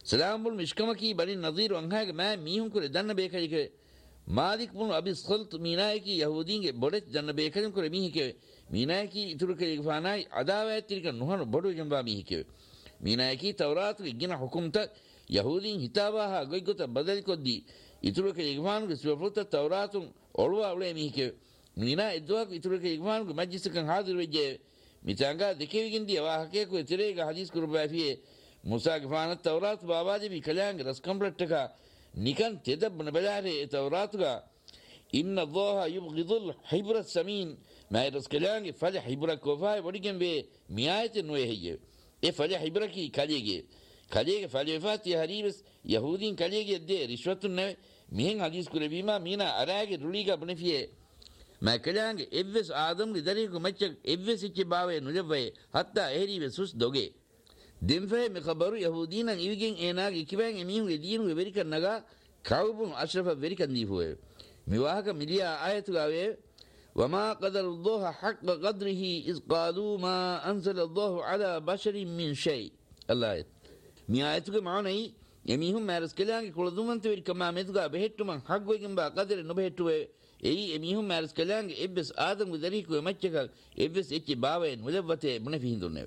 سلام المشكمكي بني النظير وانهاج ما ميهم كل دنا بيكا مالك بن ابي الصلت مينايكي يهودين بودت دنا بيكا كل ميهك مينايكي ترك فاناي عداوه تلك نهن بدو جنبا ميهك مينايكي تورات جنا حكمت يهودين هتابها غيغت بدل كدي يترك يغفان سوفت تورات اولوا اولي ميهك مينا ادواك يترك يغفان مجلس كان حاضر وجه ميتانغا دكيغين دي واهكه كو تريغا حديث قربا فيه موسى غفان التورات بابا دي بكلام رسكمبرتكا نيكان تدب نبلاره التوراتغا ان الله يبغض الحبر السمين ما رسكلان فل حبر كوفاي وديكن بي ميايت نويه اي فل حبر كي كاليغي كاليغ فاليفات يهريبس يهودين كاليغ دي رشوتن مين حديث قربيما مينا اراغ روليغا بنفيه ما كلام ابس ادم لدريكو مچ ابس چ باوي نجبي حتى اهريبس سوس دوغي دمفه مخبرو يهودين ايغين اناغ كيبان ميهو دين وبريكا نغا كاوبون اشرف بريكا نيفوه ميواهك مليا ايت غاوي وما قدر الله حق قدره اذ قالوا ما انزل الله على بشر من شيء الله مي ايتك معنى يميهم مارس كلان كولدومن تير كما متغا بهتم حق ويكم با قدر نبهتوه اي يميهم مارس كلان ابس ادم ودريكو مچك ابس اچ باوين ولبته بنفيندونه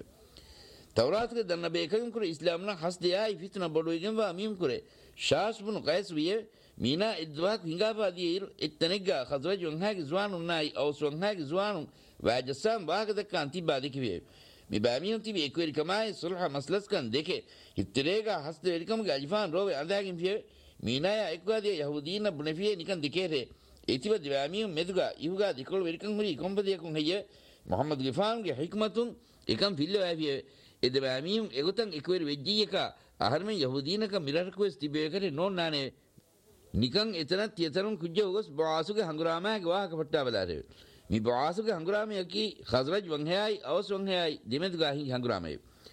تورات کے دن بیکم کرے اسلام نہ ہس دیا فتنہ بڑویگم وا میم کرے شاس بن قیس وی مینا ادوا ہنگا با دی اتنگا خزرج ونها زوان نای او سونها زوان واجسام باگ د کانتی با دی کی می بامیون تی بی کوئی کمای صلح مسلس کن دیکھے اتریگا ہس دے کم گاجفان رو انداگم فی مینا یا اکوا دی یہودین بنفی نکن دکے رے ایتیو دی بامیون مدگا یوگا دکول ورکن مری کومبدی کون ہے محمد غفان کی حکمتن ایکم فیلو ہے ادباميهم اغتن اكوير وجيكا اهرمن يهودين کا ملر کو استبيكر نو نانے نکن اتنا تیترن کجوگس بعاسو کے ہنگرامہ کے واہ کپٹا بلارے می بعاسو کے ہنگرامہ کی خزرج ونہائی اوس ونہائی دیمت گاہی ہنگرامہ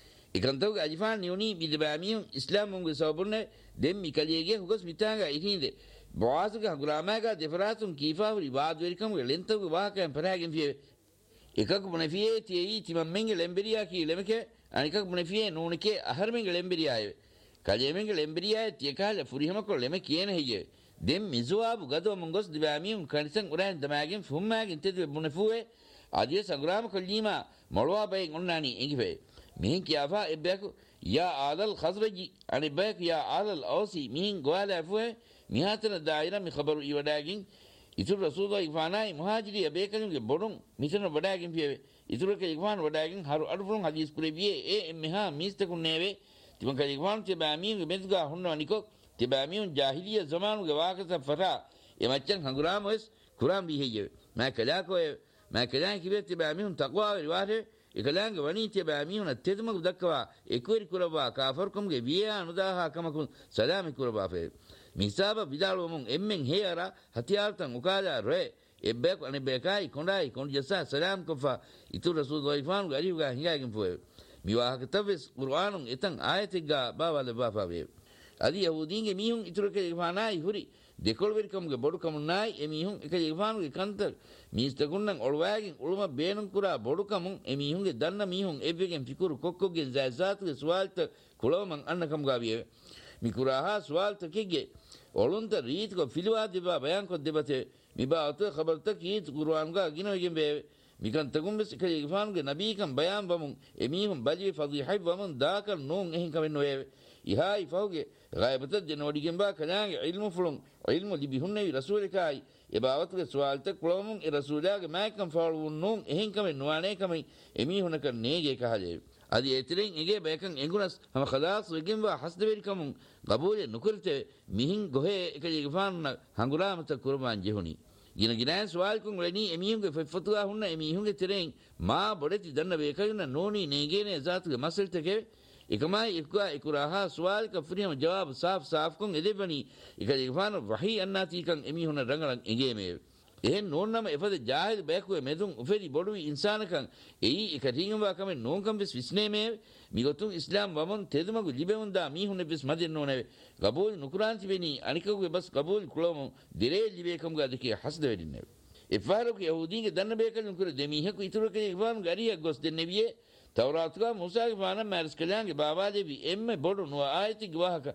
اکنتو اجفان نیونی ادباميهم اسلام من صبرن دم میکلیگے ہوگس میتاگا ایکین دے بعاسو کے ہنگرامہ کا دفراتن کیفا ورباد ورکم لنتو واہ کا پراگن فی එකක් මොනෆියේ තියී තිමම්මෙන් ලෙම්බරියා කී ලෙමක අනිකක් මොනෆියේ නෝනකේ අහර්මෙන් ලෙම්බරියාය කජෙමෙන් ලෙම්බරියාය තියකාල ෆුරිහම කො ලෙම කියන හිය දෙම් මිසුවාබු ගදෝ මොංගොස් දිවාමියුම් කනිසන් උරයන් දමාගෙන් ෆුම්මාගෙන් තෙද මොනෆුවේ ආදී සංග්‍රාම කල්ලීමා මොළවා බයෙන් ඔන්නානි එංගිවේ මිහින් කියාෆා එබ්බයක යා ආදල් ඛස්රජි අනි බයක යා ආදල් අවසි මිහින් ගෝලා ෆුවේ මිහතන දායිරා මි ඛබරු ඉවඩාගින් ඉතුරු රසූලුල්ලාහ් ඉෆානායි මුහාජිරි අබේකලුගේ බොඩුන් මිසන වඩාගෙන් පියවේ ඉතුරු කේ ඉෆාන වඩාගෙන් හරු අඩුපුන් හදීස් කුරේබියේ ඒ මෙහා මිස්තකුන් නේවේ තිමන් කේ ඉෆාන තිබාමීන් මෙද්ගා හුන්නවනිකෝ තිබාමීන් ජාහිලිය zamanuge වාකස ෆරා එමච්චන් හංගුරාමස් කුරාන් බිහියේ මා කලාකෝ මා කලා කිබේ තිබාමීන් තක්වා රිවාරේ එකලංග වනී තිබාමීන් තෙදමක දක්වා එක්වරි කුරවා කාෆර්කුම්ගේ වියා අනුදාහා කමකුන් සලාමි කුරවා ෆේ මිසාබ විදාලොමුන් එම්මෙන් හේයරා හතියාර්තන් උකාලා රේ එබ්බෙක් අනේ බේකයි කොණ්ඩායි කොණ්ඩ ජසා සලාම් කොෆා ඉතු රසූලුල්ලාහ් ෆාන් ගරිවගා හිඟාගෙන් ෆොේ මිවාහක තවස් කුර්ආනුන් එතන් ආයතිගා බාවල බාපාවේ අදි යහූදීන්ගේ මිහුන් ඉතුරු කේ ෆානායි හුරි දෙකොල් වෙරිකම්ගේ බොඩු කමුනායි එමිහුන් එක ෆානුගේ කන්ත මිස්තකුන්නන් ඔල්වාගෙන් උළුම බේනුන් කුරා බොඩු කමුන් එමිහුන්ගේ දන්න මිහුන් එබ්බෙගෙන් ෆිකුරු කොක්කොගේ ජයසාත්ගේ සුවාල්ත කුලවමන් අන්නකම් ගාවියේ මිකුරාහා සුවාල්ත කිගේ ඔලුන්ත රීතික ෆිලවා දිබා බයන් කො දෙබතේ මිබාත خبرත කීත් කුර්ආන්ගා ගිනෝගෙන් බේ මිකන් තගුම්බස් කේ ඉෆාන්ගේ නබීකම් බයන් වමුන් එමීහුම් බජී ෆදීහයි වමුන් දාකල් නෝන් එහෙන් කවෙන් නොයේ ඉහායි ෆෞගේ ගායබත ජනෝඩිගෙන් බා කලාගේ ඉල්මු ෆුලුන් ඉල්මු ලිබිහුන්නේ රසූලිකයි එබාවත්ගේ සුවාල්ත කුලවමුන් ඒ රසූලාගේ මෑකම් ෆාලුන් නෝන් එහෙන් කවෙන් නොවනේ කමයි එමීහුනක නේගේ කහලේ ادي اترين ايجي بيكن انغونس هم خلاص وجيمبا حسد بيركم قبول نكرت ميهن غه اكلي غفان هنغرامت قربان جهوني ين جنان سوالكم ولني اميهم فتوا هن اميهم ترين ما بودتي دن بيكن نوني نيگينه ذات مسلتك එකමයි එකුරාහා සුවාල් කෆරියම ජවාබ සාෆ් සාෆ් කොන් එදෙබනි එකලි ගෆාන වහී අන්නාති කන් එමිහුන රංගලන් එගේමේ එහෙන් නෝන්නම එපද ජාහිල් බෑකුවේ මෙදුන් උෆෙරි බොඩුවි ඉන්සානකන් එයි එක රිංගවා කම නෝන්කම් විස් විස්නේමේ මිගොතුන් ඉස්ලාම් වමන් තෙදමගු ලිබෙවුන්දා මීහුන විස් මදින් නෝනේ ගබෝල් නුකුරාන්ති වෙනි අනිකගේ බස් ගබෝල් කුලොම දිරේ ලිබේකම් ගදකේ හස්ද වෙදින්නේ එෆාරුක යහූදීගේ දන්න බේකලුන් කුර දෙමීහක ඉතුරු කෙනෙක් වාම් ගරියක් ගොස් දෙන්නේ වියේ තවරාත්ගා මුසාගේ පාන මෑරස් කලයන්ගේ බාවාදේවි එම්මේ බොඩු නුව ආයති ගවහක